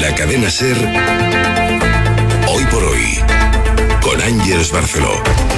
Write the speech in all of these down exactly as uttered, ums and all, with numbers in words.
la cadena SER, Hoy por Hoy, con Ángeles Barceló.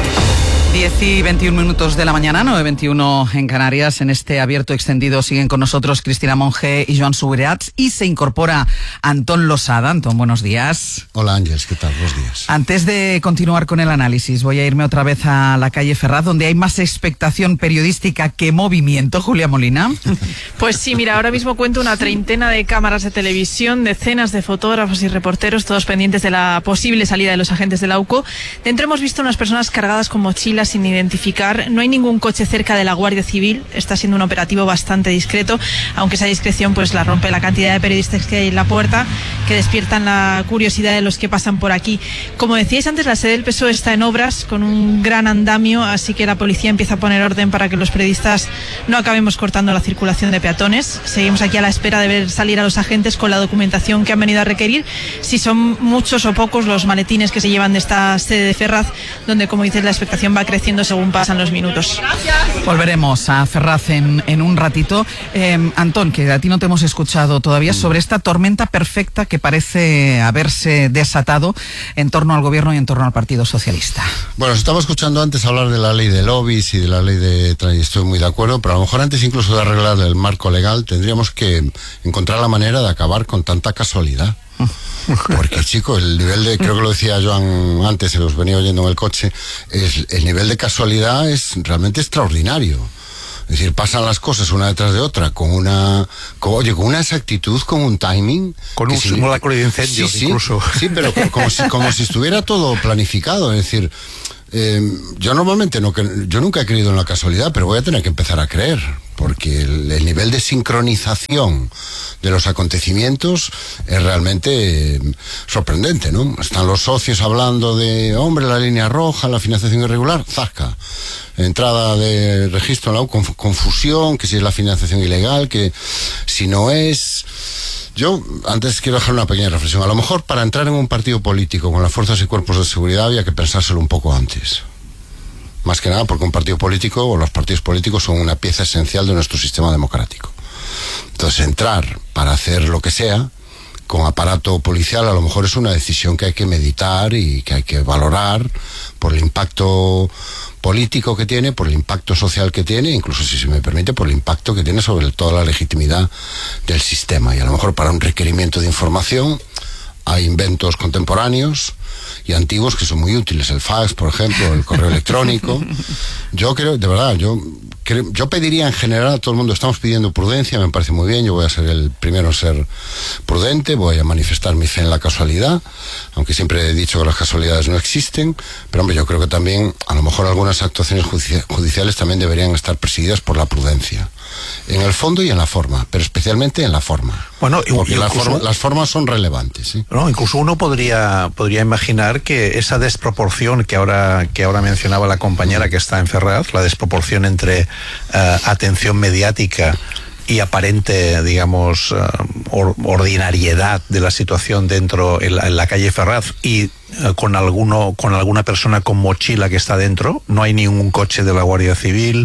diez y veintiún minutos de la mañana, nueve veintiuno en Canarias. En este abierto extendido siguen con nosotros Cristina Monge y Joan Subirats, y se incorpora Antón Losada. Antón, buenos días. Hola Ángeles, ¿qué tal? Buenos días. Antes de continuar con el análisis, voy a irme otra vez a la calle Ferraz, donde hay más expectación periodística que movimiento. Julia Molina. Pues sí, mira, ahora mismo cuento una treintena de cámaras de televisión, decenas de fotógrafos y reporteros, todos pendientes de la posible salida de los agentes de la U C O. Dentro hemos visto unas personas cargadas con mochilas sin identificar. No hay ningún coche cerca de la Guardia Civil. Está siendo un operativo bastante discreto, aunque esa discreción pues la rompe la cantidad de periodistas que hay en la puerta, que despiertan la curiosidad de los que pasan por aquí. Como decíais antes, la sede del P S O E está en obras con un gran andamio, así que la policía empieza a poner orden para que los periodistas no acabemos cortando la circulación de peatones. Seguimos aquí a la espera de ver salir a los agentes con la documentación que han venido a requerir, si son muchos o pocos los maletines que se llevan de esta sede de Ferraz, donde, como dices, la expectación va creciendo según pasan los minutos. Volveremos a Ferraz en, en un ratito. Eh, Antón, que a ti no te hemos escuchado todavía sobre esta tormenta perfecta que parece haberse desatado en torno al gobierno y en torno al Partido Socialista. Bueno, os estaba escuchando antes hablar de la ley de lobbies y de la ley de... Estoy muy de acuerdo, pero a lo mejor antes incluso de arreglar el marco legal tendríamos que encontrar la manera de acabar con tanta casualidad. Porque, chico, el nivel de, creo que lo decía Joan antes, se los venía oyendo en el coche, es, el nivel de casualidad es realmente extraordinario. Es decir, pasan las cosas una detrás de otra con una, con, oye, con una exactitud, con un timing. Con un si, simulacro de incendios, sí, sí, incluso. Sí, pero como si, como si estuviera todo planificado. Es decir, eh, yo normalmente no, yo nunca he creído en la casualidad, pero voy a tener que empezar a creer, porque el, el nivel de sincronización de los acontecimientos es realmente eh, sorprendente, ¿no? Están los socios hablando de, hombre, la línea roja, la financiación irregular, zasca. Entrada de registro en la U, conf- confusión, que si es la financiación ilegal, que si no es... Yo, antes quiero dejar una pequeña reflexión. A lo mejor para entrar en un partido político con las fuerzas y cuerpos de seguridad había que pensárselo un poco antes. Más que nada porque un partido político o los partidos políticos son una pieza esencial de nuestro sistema democrático. Entonces, entrar para hacer lo que sea con aparato policial a lo mejor es una decisión que hay que meditar y que hay que valorar por el impacto político que tiene, por el impacto social que tiene, incluso, si se me permite, por el impacto que tiene sobre toda la legitimidad del sistema. Y a lo mejor para un requerimiento de información hay inventos contemporáneos y antiguos que son muy útiles, el fax, por ejemplo, el correo electrónico. Yo creo, de verdad, yo creo, yo pediría en general a todo el mundo, estamos pidiendo prudencia, me parece muy bien, yo voy a ser el primero en ser prudente, voy a manifestar mi fe en la casualidad, aunque siempre he dicho que las casualidades no existen, pero hombre, yo creo que también, a lo mejor algunas actuaciones judici- judiciales también deberían estar presididas por la prudencia, en el fondo y en la forma, pero especialmente en la forma. Bueno, porque incluso, las, forma, las formas son relevantes, ¿sí? No, incluso uno podría podría imaginar que esa desproporción que ahora que ahora mencionaba la compañera que está en Ferraz, la desproporción entre uh, atención mediática y aparente, digamos, uh, or, ordinariedad de la situación dentro en la, en la calle Ferraz y uh, con alguno con alguna persona con mochila que está dentro, no hay ningún coche de la Guardia Civil,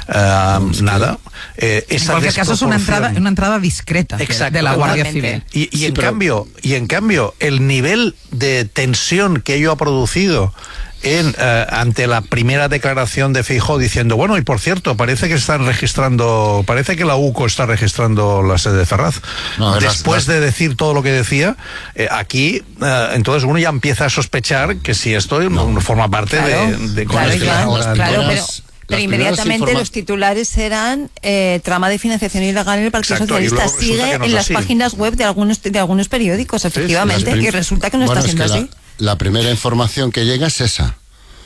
uh, es nada. Eh, esa en cualquier caso es una entrada una entrada discreta Exacto, de la Guardia Civil. Y, y sí, en pero... cambio y en cambio el nivel de tensión que ello ha producido en, uh, ante la primera declaración de Feijóo diciendo, bueno, y por cierto, parece que están registrando, parece que la U C O está registrando la sede de Ferraz. No, Después las, las... de decir todo lo que decía, eh, aquí, uh, entonces uno ya empieza a sospechar que si esto no, forma parte claro, de... de claro, de Joan, ahora, claro, entonces, pero... Pero inmediatamente informa... los titulares eran eh, trama de financiación ilegal en el Partido Exacto, Socialista. Sigue no en las así. páginas web de algunos de algunos periódicos, efectivamente, sí, sí, y resulta que no bueno, está siendo es que así. La, la primera información que llega es esa,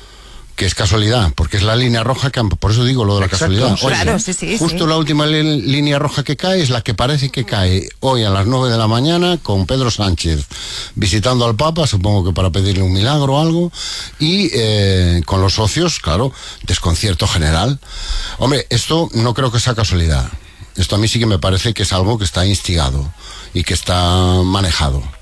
que es casualidad, porque es la línea roja que, por eso digo lo de la Exacto, casualidad. Oye, claro, sí, sí, justo sí. la última li- línea roja que cae es la que parece que cae hoy a las nueve de la mañana con Pedro Sánchez visitando al Papa, supongo que para pedirle un milagro o algo, y eh, con los socios, claro, desconcierto general. Hombre, esto no creo que sea casualidad. Esto a mí sí que me parece que es algo que está instigado y que está manejado.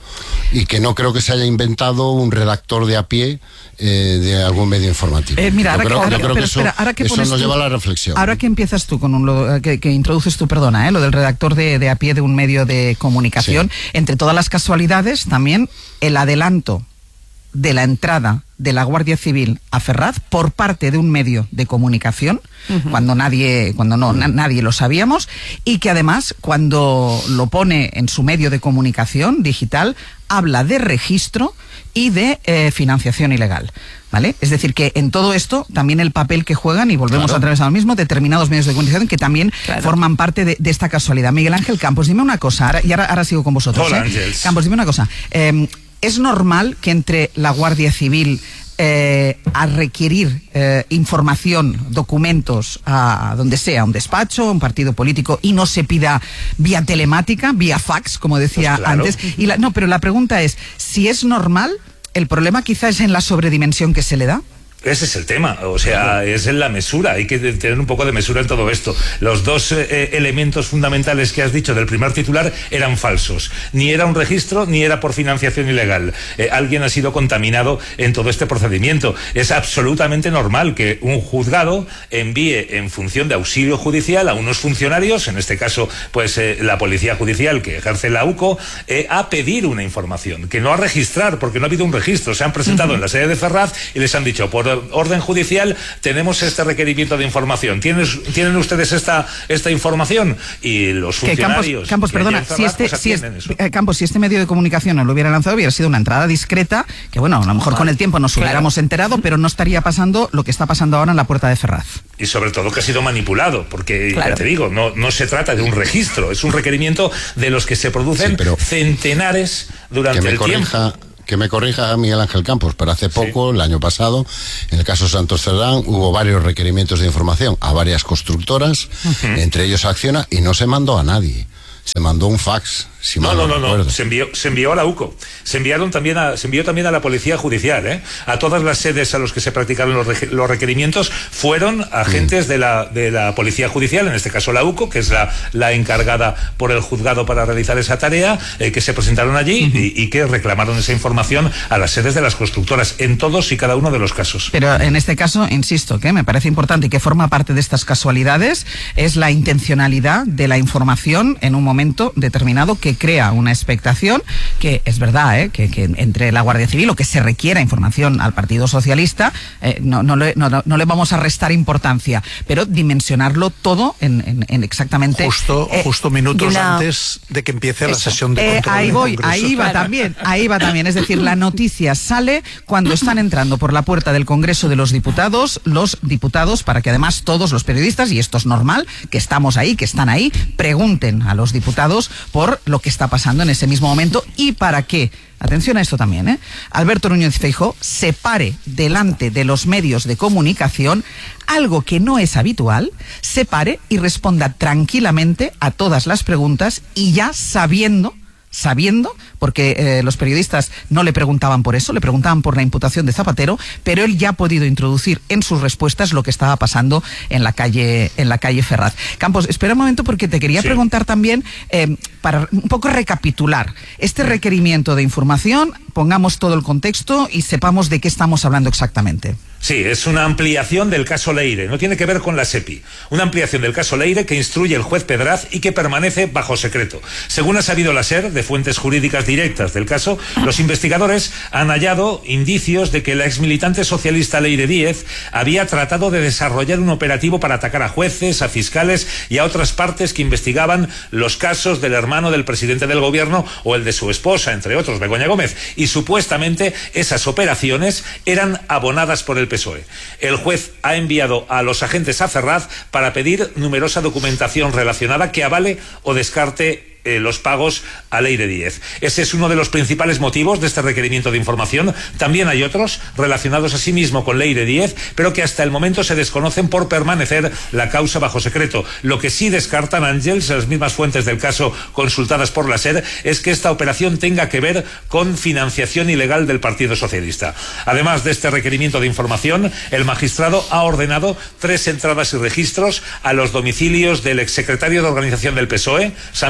y que no creo que se haya inventado un redactor de a pie eh, de algún medio informativo. Eh, mira, yo ahora creo, que, ahora, yo creo pero, que eso, espera, ahora que eso pones nos tú, lleva a la reflexión. Ahora que empiezas tú con un, lo, que, que introduces tú, perdona, ¿eh? lo del redactor de, de a pie de un medio de comunicación, sí. Entre todas las casualidades, también el adelanto de la entrada de la Guardia Civil a Ferraz por parte de un medio de comunicación, uh-huh. cuando nadie, cuando no, na, nadie lo sabíamos, y que además, cuando lo pone en su medio de comunicación digital, habla de registro y de eh, financiación ilegal. ¿Vale? Es decir, que en todo esto también el papel que juegan, y volvemos claro. a través al mismo, determinados medios de comunicación que también claro. forman parte de, de esta casualidad. Miguel Ángel Campos, dime una cosa, ahora, y ahora, ahora sigo con vosotros. Hola, ¿eh? Campos, dime una cosa. Eh, ¿Es normal que entre la Guardia Civil eh, a requerir eh, información, documentos, a, a donde sea, un despacho, un partido político, y no se pida vía telemática, vía fax, como decía pues claro. antes? Y la, no, pero la pregunta es, si es normal, el problema quizás es en la sobredimensión que se le da. Ese es el tema, o sea, es en la mesura, hay que tener un poco de mesura en todo esto. Los dos eh, elementos fundamentales que has dicho del primer titular eran falsos. Ni era un registro, ni era por financiación ilegal. Eh, alguien ha sido contaminado en todo este procedimiento. Es absolutamente normal que un juzgado envíe en función de auxilio judicial a unos funcionarios, en este caso, pues eh, la Policía Judicial que ejerce la U C O, eh, a pedir una información, que no a registrar, porque no ha habido un registro. Se han presentado uh-huh. en la sede de Ferraz y les han dicho, por orden judicial tenemos este requerimiento de información. ¿Tienes, ¿Tienen ustedes esta esta información? Y los funcionarios... Campos, Campos perdona, si este, pues si es, eh, Campos, si este medio de comunicación no lo hubiera lanzado, hubiera sido una entrada discreta, que bueno, a lo mejor vale. con el tiempo nos claro. hubiéramos enterado, pero no estaría pasando lo que está pasando ahora en la puerta de Ferraz. Y sobre todo que ha sido manipulado, porque claro. ya te digo, no, no se trata de un registro, es un requerimiento de los que se producen sí, pero centenares durante que me el corrija. tiempo. Que me corrija Miguel Ángel Campos, pero hace poco, sí. el año pasado, en el caso Santos Cerdán, hubo varios requerimientos de información a varias constructoras, uh-huh. entre ellos Acciona, y no se mandó a nadie. Se mandó un fax. Si no, no, no, no, no. Se envió, se envió a la U C O. Se enviaron también a, se envió también a la Policía Judicial, ¿eh? A todas las sedes a los que se practicaron los, re, los requerimientos fueron agentes mm. de la de la Policía Judicial, en este caso la U C O, que es la, la encargada por el juzgado para realizar esa tarea, eh, que se presentaron allí uh-huh. y, y que reclamaron esa información a las sedes de las constructoras, en todos y cada uno de los casos. Pero en este caso, insisto, que me parece importante y que forma parte de estas casualidades, es la intencionalidad de la información en un momento determinado que crea una expectación, que es verdad, ¿eh? que, que entre la Guardia Civil o que se requiera información al Partido Socialista, eh, no, no, le, no, no le vamos a restar importancia, pero dimensionarlo todo en, en, en exactamente... Justo, eh, justo minutos una... antes de que empiece eso. La sesión de control. Eh, ahí voy, ahí va claro. también, ahí va también, es decir, la noticia sale cuando están entrando por la puerta del Congreso de los Diputados, los diputados, para que además todos los periodistas, y esto es normal, que estamos ahí, que están ahí, pregunten a los diputados por lo que está pasando en ese mismo momento y para que, atención a esto también, ¿eh? Alberto Núñez Feijóo se pare delante de los medios de comunicación, algo que no es habitual, se pare y responda tranquilamente a todas las preguntas y ya sabiendo sabiendo, porque eh, los periodistas no le preguntaban por eso, le preguntaban por la imputación de Zapatero, pero él ya ha podido introducir en sus respuestas lo que estaba pasando en la calle en la calle Ferraz. Campos, espera un momento porque te quería sí. preguntar también, eh, para un poco recapitular, este requerimiento de información, pongamos todo el contexto y sepamos de qué estamos hablando exactamente. Sí, es una ampliación del caso Leire, no tiene que ver con la SEPI. Una ampliación del caso Leire que instruye el juez Pedraz y que permanece bajo secreto. Según ha sabido la SER, de fuentes jurídicas directas del caso, los investigadores han hallado indicios de que la exmilitante socialista Leire Díez había tratado de desarrollar un operativo para atacar a jueces, a fiscales y a otras partes que investigaban los casos del hermano del presidente del gobierno o el de su esposa, entre otros, Begoña Gómez. Y supuestamente esas operaciones eran abonadas por el P S O E. El juez ha enviado a los agentes a Ferraz para pedir numerosa documentación relacionada que avale o descarte eh, los pagos a Leire Díez. Ese es uno de los principales motivos de este requerimiento de información. También hay otros relacionados asimismo con Leire Díez, pero que hasta el momento se desconocen por permanecer la causa bajo secreto. Lo que sí descartan, Ángels, las mismas fuentes del caso consultadas por la SER, es que esta operación tenga que ver con financiación ilegal del Partido Socialista. Además de este requerimiento de información, el magistrado ha ordenado tres entradas y registros a los domicilios del exsecretario de organización del P S O E, Santos Cerdán,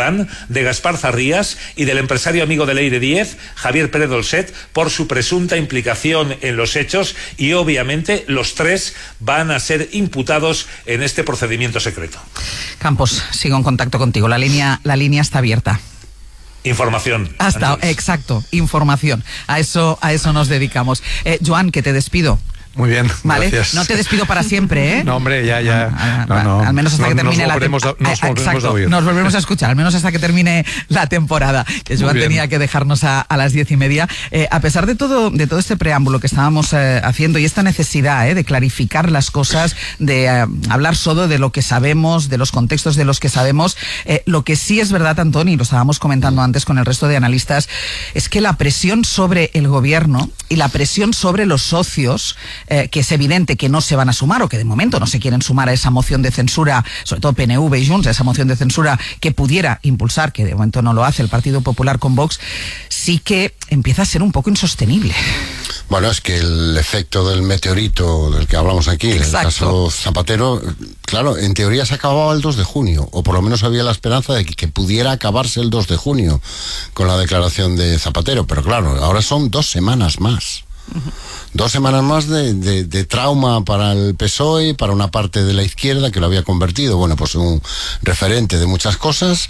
catalán, de Gaspar Zarrías y del empresario amigo de Leire Díez, Javier Pérez Dolcet, por su presunta implicación en los hechos, y obviamente los tres van a ser imputados en este procedimiento secreto. Campos, sigo en contacto contigo. La línea, la línea está abierta. Información. Hasta, Andrés. Exacto, información. A eso, a eso nos dedicamos. Eh, Joan, que te despido. Muy bien, vale. Gracias. No te despido para siempre, ¿eh? No, hombre, ya, ya. No, no. Al menos hasta no, que termine nos la volveremos a, nos ah, volveremos Exacto, a oír. nos volveremos a escuchar, al menos hasta que termine la temporada. Que Joan tenía que dejarnos a, a las diez y media. Eh, a pesar de todo, de todo este preámbulo que estábamos eh, haciendo y esta necesidad eh, de clarificar las cosas, de eh, hablar solo de lo que sabemos, de los contextos de los que sabemos, eh, lo que sí es verdad, Antón, y lo estábamos comentando antes con el resto de analistas, es que la presión sobre el gobierno y la presión sobre los socios, eh, que es evidente que no se van a sumar o que de momento no se quieren sumar a esa moción de censura, sobre todo P N V y Junts, a esa moción de censura que pudiera impulsar, que de momento no lo hace el Partido Popular con Vox, sí que empieza a ser un poco insostenible. Bueno, es que el efecto del meteorito del que hablamos aquí, en el caso Zapatero, claro, en teoría se acababa el dos de junio, o por lo menos había la esperanza de que, que pudiera acabarse el dos de junio con la declaración de Zapatero, pero claro, ahora son dos semanas más. Uh-huh. Dos semanas más de, de, de trauma para el P S O E, para una parte de la izquierda que lo había convertido, bueno, pues un referente de muchas cosas.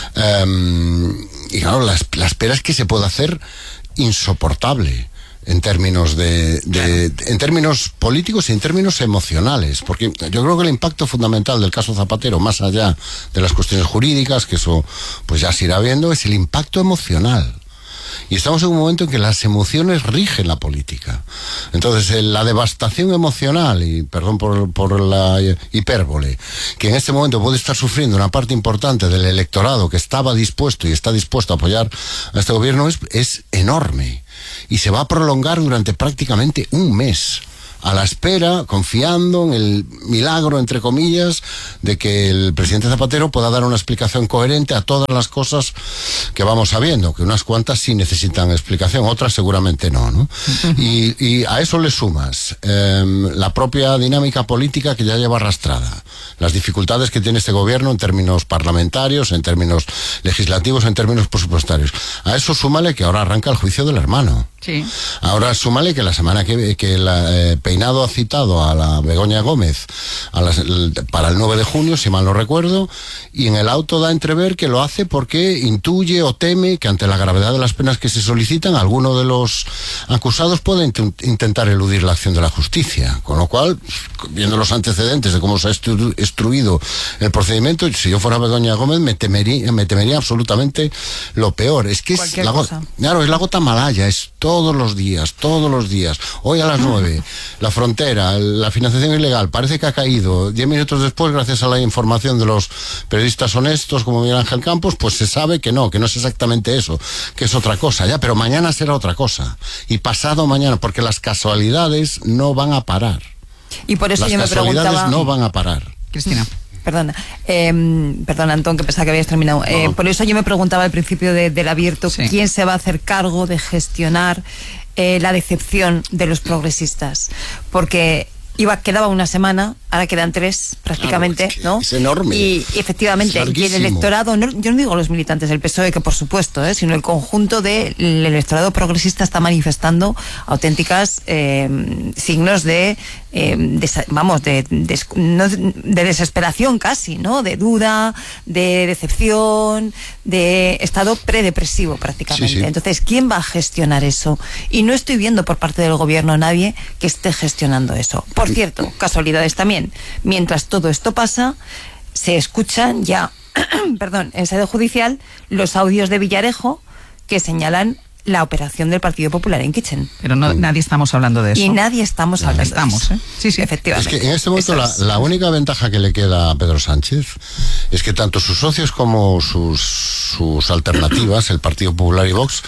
Um, y claro, la, la espera es que se pueda hacer insoportable en términos de, de, en términos políticos y en términos emocionales, porque yo creo que el impacto fundamental del caso Zapatero, más allá de las cuestiones jurídicas, que eso pues ya se irá viendo, es el impacto emocional. Y estamos en un momento en que las emociones rigen la política. Entonces, la devastación emocional, y perdón por, por la hipérbole, que en este momento puede estar sufriendo una parte importante del electorado que estaba dispuesto y está dispuesto a apoyar a este gobierno, es, es enorme. Y se va a prolongar durante prácticamente un mes. A la espera, confiando en el milagro, entre comillas, de que el presidente Zapatero pueda dar una explicación coherente a todas las cosas que vamos sabiendo, que unas cuantas sí necesitan explicación, otras seguramente no, ¿no? Y, y a eso le sumas eh, la propia dinámica política que ya lleva arrastrada, las dificultades que tiene este gobierno en términos parlamentarios, en términos legislativos, en términos presupuestarios. A eso súmale que ahora arranca el juicio del hermano. Sí. Ahora súmale que la semana que, que la, eh, Peinado ha citado a la Begoña Gómez a las, el, para el nueve de junio, si mal no recuerdo, y en el auto da a entrever que lo hace porque intuye o teme que ante la gravedad de las penas que se solicitan, alguno de los acusados puede int intentar eludir la acción de la justicia. Con lo cual, viendo los antecedentes de cómo se ha instruido el procedimiento, si yo fuera Begoña Gómez me temería, me temería absolutamente lo peor. Es que es la, gota, claro, es la gota malaya, es todos los días, todos los días. Hoy a las nueve, la frontera, la financiación ilegal, parece que ha caído. Diez minutos después, gracias a la información de los periodistas honestos como Miguel Ángel Campos, pues se sabe que no, que no es exactamente eso, que es otra cosa, ya, pero mañana será otra cosa. Y pasado mañana, porque las casualidades no van a parar. Y por eso las yo me casualidades preguntaba... no van a parar. Cristina. Perdona, eh, perdona Antón, que pensaba que habías terminado. Eh, no. Por eso yo me preguntaba al principio de, del abierto, sí. ¿Quién se va a hacer cargo de gestionar eh, la decepción de los progresistas? Porque iba, quedaba una semana, ahora quedan tres prácticamente, claro, es que ¿no? Es enorme. Y efectivamente, y el electorado, no, yo no digo los militantes del P S O E, que por supuesto, ¿eh? sino el conjunto del electorado progresista está manifestando auténticas eh, signos de, eh, de vamos, de, de, no, de desesperación casi, ¿no? De duda, de decepción, de estado predepresivo prácticamente. Sí, sí. Entonces, ¿quién va a gestionar eso? Y no estoy viendo por parte del gobierno a nadie que esté gestionando eso. Por cierto, casualidades también. Mientras todo esto pasa, se escuchan ya, perdón, en sede judicial, los audios de Villarejo que señalan la operación del Partido Popular en Kitchen. Pero no, nadie estamos hablando de eso. Y nadie estamos hablando estamos, de eso. ¿eh? Sí, sí. Efectivamente. Es que en este momento la, la única ventaja que le queda a Pedro Sánchez es que tanto sus socios como sus, sus alternativas, el Partido Popular y Vox,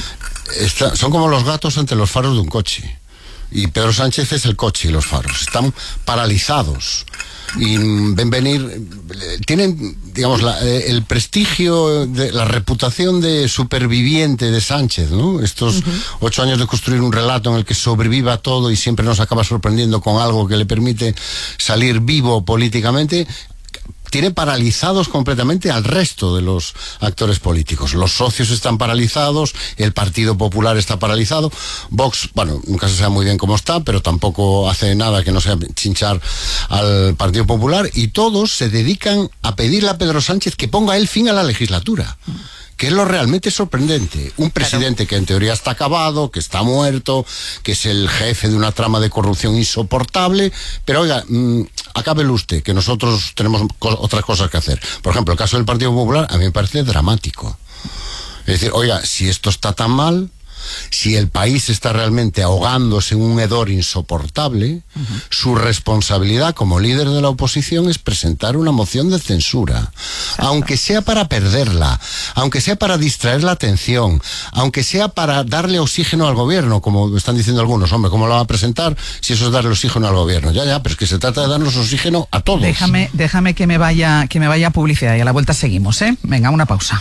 está, son como los gatos ante los faros de un coche. Y Pedro Sánchez es el coche y los faros. Están paralizados. Y ven venir, tienen, digamos, la, el prestigio, de, la reputación de superviviente de Sánchez, ¿no? Estos uh-huh. ocho años de construir un relato en el que sobreviva todo y siempre nos acaba sorprendiendo con algo que le permite salir vivo políticamente. tiene paralizados completamente al resto de los actores políticos. Los socios están paralizados, el Partido Popular está paralizado, Vox, bueno, nunca se sabe muy bien cómo está, pero tampoco hace nada que no sea chinchar al Partido Popular, y todos se dedican a pedirle a Pedro Sánchez que ponga él fin a la legislatura. Que es lo realmente sorprendente. Un presidente que en teoría está acabado, que está muerto, que es el jefe de una trama de corrupción insoportable, pero oiga, mmm, acábelo usted, que nosotros tenemos co- otras cosas que hacer. Por ejemplo, el caso del Partido Popular a mí me parece dramático. Es decir, oiga, si esto está tan mal, si el país está realmente ahogándose en un hedor insoportable, uh-huh. su responsabilidad como líder de la oposición es presentar una moción de censura. Exacto. Aunque sea para perderla, aunque sea para distraer la atención, aunque sea para darle oxígeno al gobierno, como están diciendo algunos. Hombre, ¿cómo lo va a presentar si eso es darle oxígeno al gobierno? Ya, ya, pero es que se trata de darnos oxígeno a todos. Déjame, déjame que me vaya, que me vaya a publicidad y a la vuelta seguimos, ¿eh? Venga, una pausa.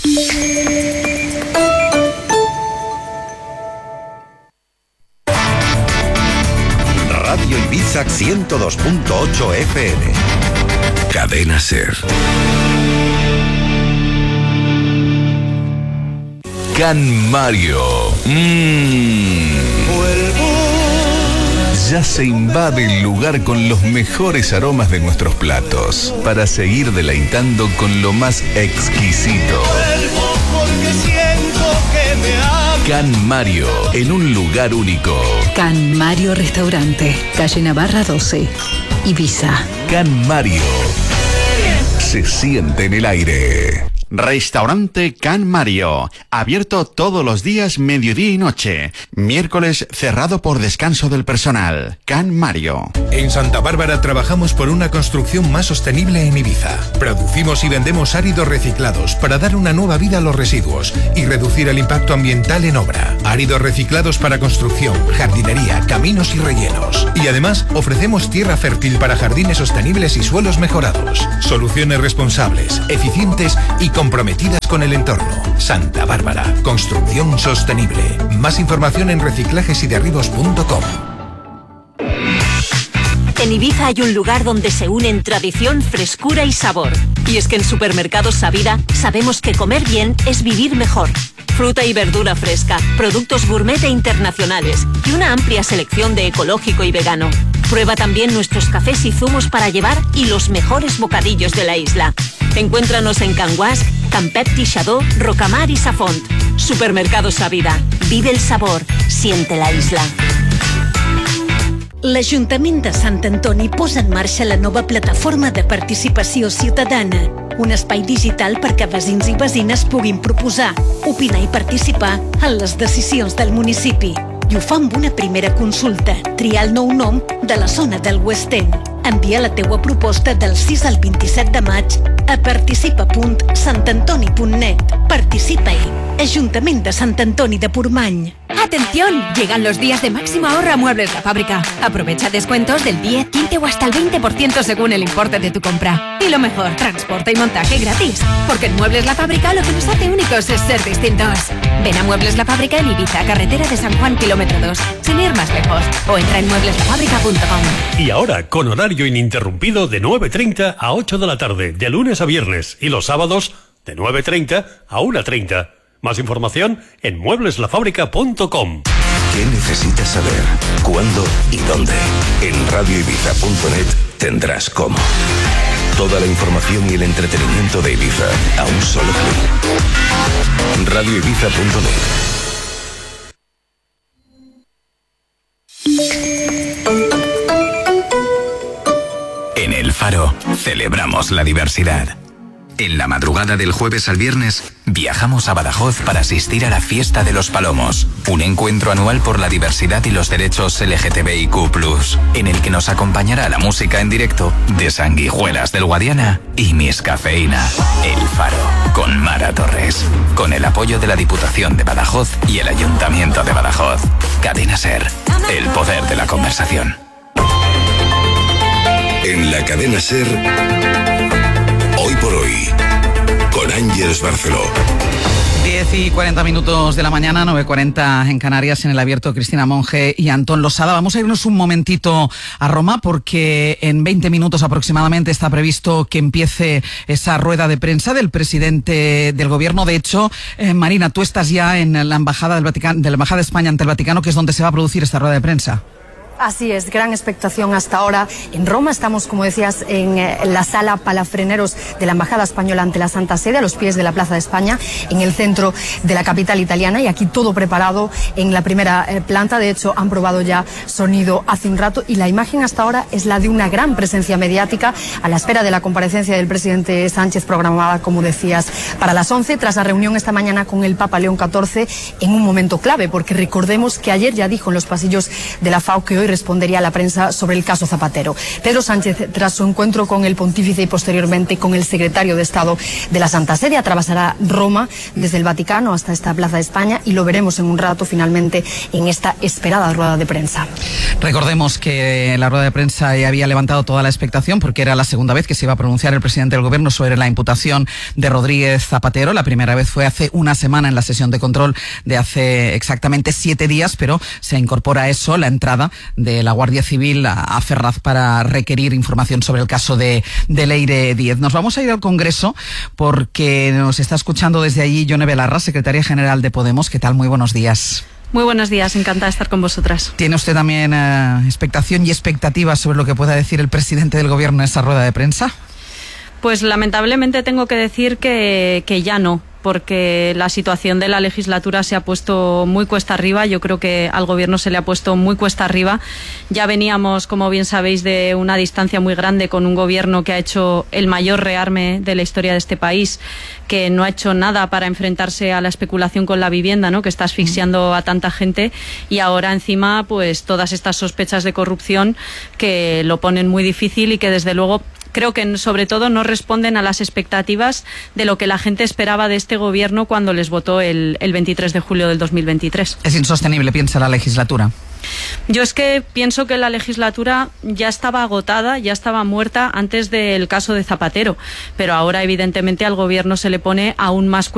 Radio Ibiza ciento dos punto ocho F M. Cadena SER. Can Mario. Mmm. Ya se invade el lugar con los mejores aromas de nuestros platos, para seguir deleitando con lo más exquisito. Can Mario, en un lugar único. Can Mario Restaurante, calle Navarra doce, Ibiza. Can Mario, se siente en el aire. Restaurante Can Mario, abierto todos los días, mediodía y noche. Miércoles cerrado por descanso del personal. Can Mario. En Santa Bárbara trabajamos por una construcción más sostenible en Ibiza. Producimos y vendemos áridos reciclados para dar una nueva vida a los residuos y reducir el impacto ambiental en obra. Áridos reciclados para construcción, jardinería, caminos y rellenos. Y además ofrecemos tierra fértil para jardines sostenibles y suelos mejorados. Soluciones responsables, eficientes y comprometidas con el entorno. Santa Bárbara, construcción sostenible. Más información en reciclajes y derribos punto com. En Ibiza hay un lugar donde se unen tradición, frescura y sabor. Y es que en Supermercados Savida sabemos que comer bien es vivir mejor. Fruta y verdura fresca, productos gourmet e internacionales y una amplia selección de ecológico y vegano. Prueba también nuestros cafés y zumos para llevar y los mejores bocadillos de la isla. Encuéntranos en Can Guasc, Can Pep Tixador, Rocamar y Safont. Supermercados Savida. Vive el sabor. Siente la isla. L'Ajuntament de Sant Antoni posa en marxa la nova plataforma de participació ciutadana, un espai digital perquè veïns i veïnes puguin proposar, opinar i participar en les decisions del municipi. I ho fa amb una primera consulta, triar el nou nom de la zona del West End. Envia la teua proposta del sis al vint-i-set de maig a participa punt sant antoni punt net. Participa-hi. Ajuntament de Sant Antoni de Portmany. ¡Atención! Llegan los días de máximo ahorro a Muebles La Fábrica. Aprovecha descuentos del diez, quince o hasta el veinte por ciento según el importe de tu compra. Y lo mejor, transporte y montaje gratis. Porque en Muebles La Fábrica lo que nos hace únicos es ser distintos. Ven a Muebles La Fábrica en Ibiza, carretera de San Juan, kilómetro dos, sin ir más lejos. O entra en muebles la fábrica punto com. Y ahora, con horario ininterrumpido de nueve treinta a ocho de la tarde, de lunes a viernes, y los sábados de nueve treinta a una treinta. Más información en muebles la fábrica punto com. ¿Qué necesitas saber? ¿Cuándo y dónde? En radio ibiza punto net tendrás cómo. Toda la información y el entretenimiento de Ibiza a un solo clic. radio ibiza punto net. En El Faro celebramos la diversidad. En la madrugada del jueves al viernes, viajamos a Badajoz para asistir a la Fiesta de los Palomos, un encuentro anual por la diversidad y los derechos L G T B I Q plus, en el que nos acompañará la música en directo de Sanguijuelas del Guadiana y Miss Cafeína. El Faro, con Mara Torres, con el apoyo de la Diputación de Badajoz y el Ayuntamiento de Badajoz. Cadena SER, el poder de la conversación. En la Cadena SER, Hoy por Hoy, con Rangers Barceló. diez y cuarenta minutos de la mañana, nueve y cuarenta en Canarias, en el Abierto. Cristina Monge y Antón Losada. Vamos a irnos un momentito a Roma porque en veinte minutos aproximadamente está previsto que empiece esa rueda de prensa del presidente del gobierno. De hecho, eh, Marina, tú estás ya en la embajada del Vaticano, de la embajada de España ante el Vaticano, que es donde se va a producir esta rueda de prensa. Así es, gran expectación hasta ahora en Roma. Estamos, como decías, en la sala Palafreneros de la Embajada Española ante la Santa Sede, a los pies de la Plaza de España, en el centro de la capital italiana, y aquí todo preparado en la primera eh, planta. De hecho, han probado ya sonido hace un rato y la imagen hasta ahora es la de una gran presencia mediática a la espera de la comparecencia del presidente Sánchez, programada, como decías, para las once, tras la reunión esta mañana con el Papa León catorce, en un momento clave, porque recordemos que ayer ya dijo en los pasillos de la FAO que hoy respondería a la prensa sobre el caso Zapatero. Pedro Sánchez, tras su encuentro con el pontífice y posteriormente con el secretario de Estado de la Santa Sede, atravesará Roma desde el Vaticano hasta esta Plaza de España y lo veremos en un rato finalmente en esta esperada rueda de prensa. Recordemos que la rueda de prensa ya había levantado toda la expectación porque era la segunda vez que se iba a pronunciar el presidente del gobierno sobre la imputación de Rodríguez Zapatero. La primera vez fue hace una semana en la sesión de control de hace exactamente siete días, pero se incorpora a eso la entrada de la Guardia Civil a Ferraz para requerir información sobre el caso de, de Leire Díez. Nos vamos a ir al Congreso porque nos está escuchando desde allí Yone Belarra, secretaria general de Podemos. ¿Qué tal? Muy buenos días. Muy buenos días, encantada de estar con vosotras. ¿Tiene usted también eh, expectación y expectativas sobre lo que pueda decir el presidente del gobierno en esa rueda de prensa? Pues lamentablemente tengo que decir que, que ya no, porque la situación de la legislatura se ha puesto muy cuesta arriba. Yo creo que al gobierno se le ha puesto muy cuesta arriba. Ya veníamos, como bien sabéis, de una distancia muy grande con un gobierno que ha hecho el mayor rearme de la historia de este país, que no ha hecho nada para enfrentarse a la especulación con la vivienda, ¿no?, que está asfixiando a tanta gente, y ahora encima pues todas estas sospechas de corrupción que lo ponen muy difícil y que desde luego creo que sobre todo no responden a las expectativas de lo que la gente esperaba de este gobierno cuando les votó el, el veintitrés de julio del dos mil veintitrés. Es insostenible, piensa la legislatura. Yo es que pienso que la legislatura ya estaba agotada, ya estaba muerta antes del caso de Zapatero, pero ahora evidentemente al gobierno se le pone aún más